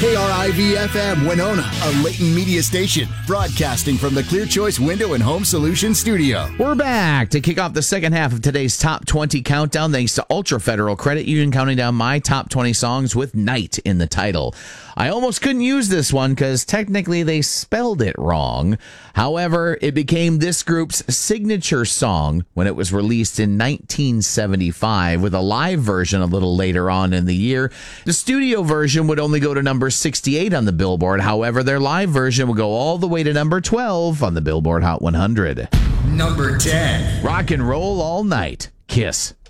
KRIV-FM Winona, a Layton media station, broadcasting from the Clear Choice Window and Home Solutions studio. We're back to kick off the second half of today's Top 20 Countdown, thanks to Ultra Federal Credit Union, counting down my top 20 songs with night in the title. I almost couldn't use this one because technically they spelled it wrong. However, it became this group's signature song when it was released in 1975, with a live version a little later on in the year. The studio version would only go to number 68 on the Billboard. However, their live version would go all the way to number 12 on the Billboard Hot 100. Number 10. Rock and Roll All Night, Kiss.